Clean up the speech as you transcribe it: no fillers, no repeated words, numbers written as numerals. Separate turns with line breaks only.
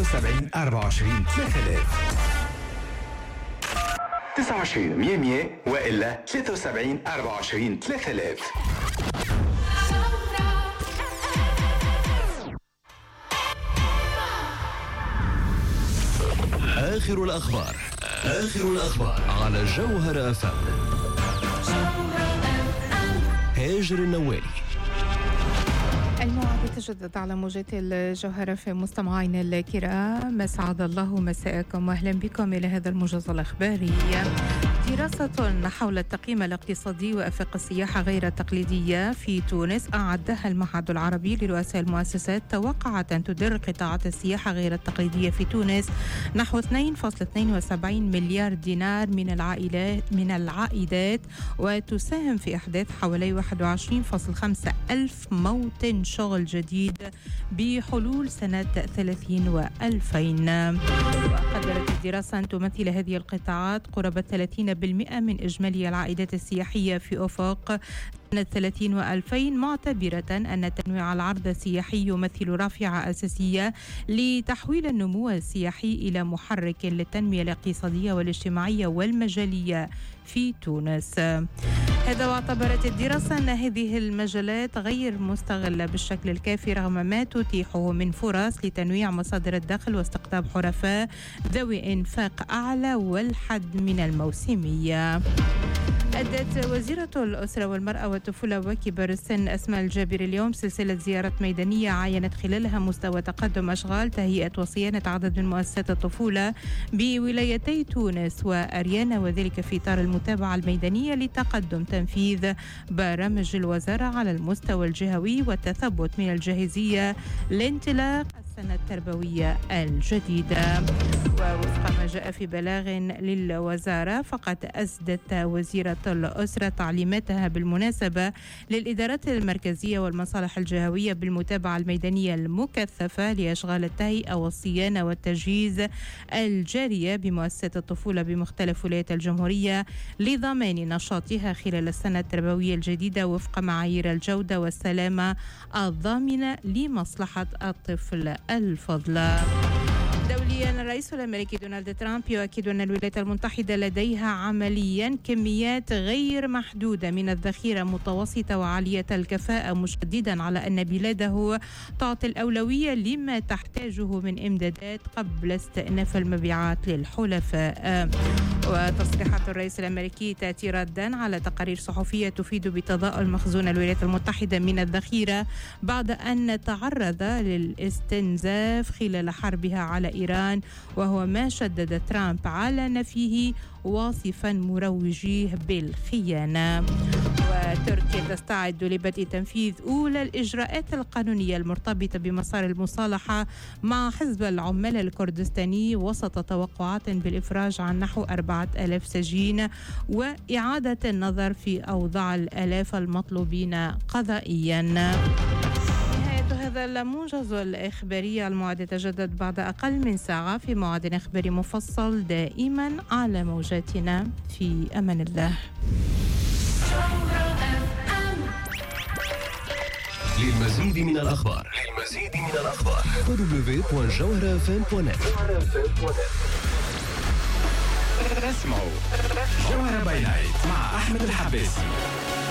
73 24 3000.
29 100 وإلا 73 24 3000.
آخر الأخبار على جوهر FM. هاجر النوالي.
الموعد يتجدد على موجات الجوهرة في مستمعين الكرام. أسعد الله مساءكم وأهلا بكم إلى هذا الموجز الأخباري. دراسة حول التقييم الاقتصادي وأفاق السياحة غير التقليدية في تونس أعدها المعهد العربي لرؤساء المؤسسات توقعت أن تدر قطاعات السياحة غير التقليدية في تونس نحو 2.72 مليار دينار من العائدات وتساهم في إحداث حوالي 21.5 ألف موطن شغل جديد بحلول سنة 30 و2000. وقدرت الدراسة أن تمثل هذه القطاعات قرابة 30% من إجمالي العائدات السياحية في أفق سنة 30 و2000، معتبرة أن تنويع العرض السياحي يمثل رافعة أساسية لتحويل النمو السياحي إلى محرك للتنمية الاقتصادية والاجتماعية والمجالية في تونس. هذا واعتبرت الدراسة أن هذه المجالات غير مستغلة بالشكل الكافي رغم ما تتيحه من فرص لتنويع مصادر الدخل واستقطاب حرفاء ذوي إنفاق أعلى والحد من الموسمية. أدت وزيرة الأسرة والمرأة والطفولة وكبار السن أسماء الجابر اليوم سلسلة زيارات ميدانية عاينت خلالها مستوى تقدم أشغال تهيئة وصيانة عدد من مؤسسات الطفولة بولايتي تونس وأريانا، وذلك في إطار المتابعة الميدانية لتقدم تنفيذ برامج الوزارة على المستوى الجهوي والتثبت من الجاهزية لانطلاق السنة التربوية الجديدة. ووفق ما جاء في بلاغ للوزارة فقد أسدت وزيرة الأسرة تعليماتها بالمناسبة للإدارات المركزية والمصالح الجهوية بالمتابعة الميدانية المكثفة لأشغال التهيئة والصيانة والتجهيز الجارية بمؤسسات الطفولة بمختلف ولايات الجمهورية لضمان نشاطها خلال السنة التربوية الجديدة وفق معايير الجودة والسلامة الضامنة لمصلحة الطفل الفضلى. دوليا الرئيس الأمريكي دونالد ترامب يؤكد أن الولايات المتحدة لديها عمليا كميات غير محدودة من الذخيرة متوسطة وعالية الكفاءة، مشددا على أن بلاده تعطي الأولوية لما تحتاجه من إمدادات قبل استئناف المبيعات للحلفاء. وتصريحات الرئيس الأمريكي تأتي ردا على تقارير صحفية تفيد بتضاؤل مخزون الولايات المتحدة من الذخيرة بعد أن تعرض للاستنزاف خلال حربها على إيران، وهو ما شدد ترامب على نفيه واصفا مروجيه بالخيانة. وتركيا تستعد لبدء تنفيذ أولى الإجراءات القانونية المرتبطة بمسار المصالحة مع حزب العمال الكردستاني وسط توقعات بالإفراج عن نحو 4000 سجين وإعادة النظر في أوضاع الآلاف المطلوبين قضائيا. هذا الموجز الإخباري الموعد يتجدد بعد أقل من ساعة في موعد إخباري مفصل دائما على موجاتنا. في أمان الله.
للمزيد من الأخبار www.jawharafm.net.
اسمعوا جوهرة باي نايت مع أحمد الحباسي.